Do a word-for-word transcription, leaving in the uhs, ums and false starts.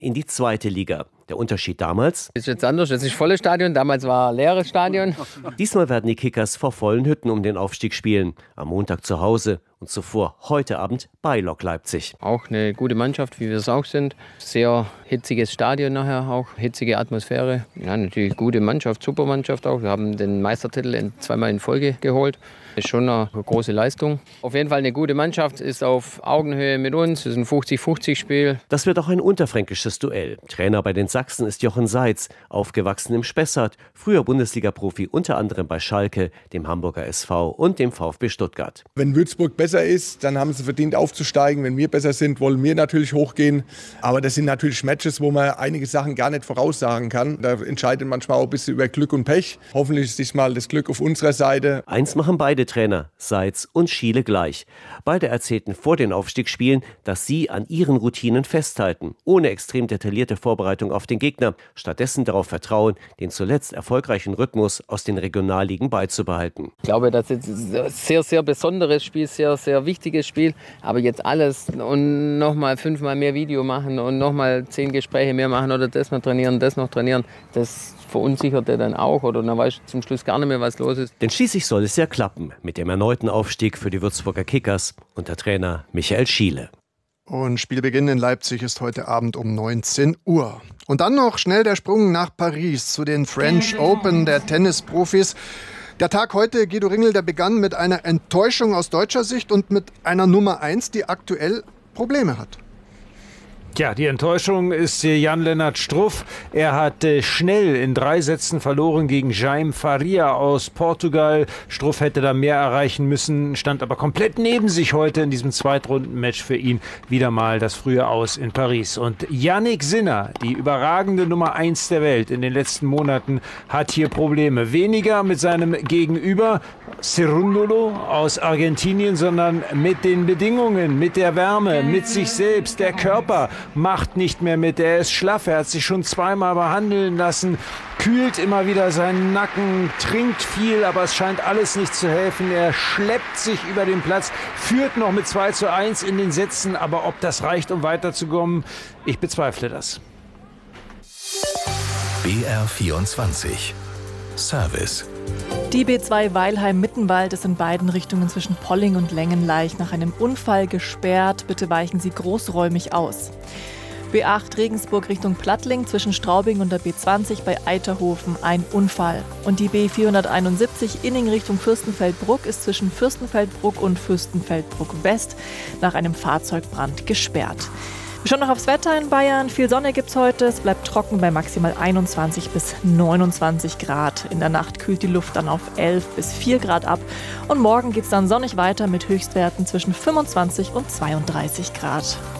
in die zweite Liga. Der Unterschied damals? Ist jetzt anders, das ist volles Stadion, damals war ein leeres Stadion. Diesmal werden die Kickers vor vollen Hütten um den Aufstieg spielen. Am Montag zu Hause und zuvor heute Abend bei Lok Leipzig. Auch eine gute Mannschaft, wie wir es auch sind. Sehr hitziges Stadion nachher auch, hitzige Atmosphäre. Ja, natürlich gute Mannschaft, super Mannschaft auch. Wir haben den Meistertitel in, zweimal in Folge geholt. Ist schon eine große Leistung. Auf jeden Fall eine gute Mannschaft, ist auf Augenhöhe mit uns. Es ist ein fünfzig fünfzig Spiel. Das wird auch ein unterfränkisches Duell. Trainer bei den Sachsen ist Jochen Seitz, aufgewachsen im Spessart, früher Bundesliga-Profi unter anderem bei Schalke, dem Hamburger S V und dem VfB Stuttgart. Wenn Würzburg besser ist, dann haben sie verdient aufzusteigen. Wenn wir besser sind, wollen wir natürlich hochgehen. Aber das sind natürlich Matches, wo man einige Sachen gar nicht voraussagen kann. Da entscheidet manchmal auch ein bisschen über Glück und Pech. Hoffentlich ist diesmal das Glück auf unserer Seite. Eins machen beide Trainer, Seitz und Schiele, gleich. Beide erzählten vor den Aufstiegsspielen, dass sie an ihren Routinen festhalten, ohne extrem detaillierte Vorbereitung auf den Gegner, stattdessen darauf vertrauen, den zuletzt erfolgreichen Rhythmus aus den Regionalligen beizubehalten. Ich glaube, das ist ein sehr, sehr besonderes Spiel, sehr, sehr wichtiges Spiel. Aber jetzt alles und nochmal fünfmal mehr Video machen und nochmal zehn Gespräche mehr machen oder das noch trainieren, das noch trainieren, das verunsichert er dann auch oder dann weißt du zum Schluss gar nicht mehr, was los ist. Denn schließlich soll es ja klappen mit dem erneuten Aufstieg für die Würzburger Kickers unter Trainer Michael Schiele. Und Spielbeginn in Leipzig ist heute Abend um neunzehn Uhr. Und dann noch schnell der Sprung nach Paris zu den French Open der Tennisprofis. Der Tag heute, Guido Ringel, der begann mit einer Enttäuschung aus deutscher Sicht und mit einer Nummer eins, die aktuell Probleme hat. Tja, die Enttäuschung ist Jan-Lennart Struff. Er hat äh, schnell in drei Sätzen verloren gegen Jaime Faria aus Portugal. Struff hätte da mehr erreichen müssen, stand aber komplett neben sich heute in diesem Zweitrunden-Match für ihn. Wieder mal das frühe Aus in Paris. Und Jannik Sinner, die überragende Nummer eins der Welt in den letzten Monaten, hat hier Probleme. Weniger mit seinem Gegenüber Cerundolo aus Argentinien, sondern mit den Bedingungen, mit der Wärme, mit sich selbst, der Körper macht nicht mehr mit, er ist schlaff, er hat sich schon zweimal behandeln lassen, kühlt immer wieder seinen Nacken, trinkt viel, aber es scheint alles nicht zu helfen. Er schleppt sich über den Platz, führt noch mit zwei zu eins in den Sätzen, aber ob das reicht, um weiterzukommen, ich bezweifle das. B R vierundzwanzig Service. Die B zwei Weilheim-Mittenwald ist in beiden Richtungen zwischen Polling und Längenleich nach einem Unfall gesperrt. Bitte weichen Sie großräumig aus. B acht Regensburg Richtung Plattling zwischen Straubing und der B zwanzig bei Eiterhofen ein Unfall. Und die B vierhunderteinundsiebzig Inning Richtung Fürstenfeldbruck ist zwischen Fürstenfeldbruck und Fürstenfeldbruck West nach einem Fahrzeugbrand gesperrt. Wir schauen noch aufs Wetter in Bayern. Viel Sonne gibt's heute. Es bleibt trocken bei maximal einundzwanzig bis neunundzwanzig Grad. In der Nacht kühlt die Luft dann auf elf bis vier Grad ab. Und morgen geht's dann sonnig weiter mit Höchstwerten zwischen fünfundzwanzig und zweiunddreißig Grad.